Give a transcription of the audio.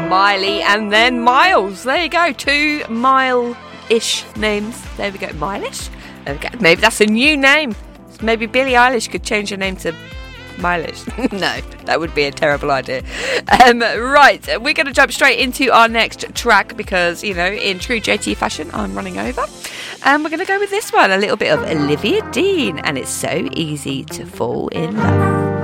Miley, and then Miles. There you go. 2 Mile-ish names. There we go. Mile-ish? There we go. Maybe that's a new name. Maybe Billie Eilish could change her name to Mileage. No, that would be a terrible idea. Right, we're going to jump straight into our next track because, you know, in true JT fashion, I'm running over. And we're going to go with this one, a little bit of Olivia Dean, and it's So Easy to Fall in Love.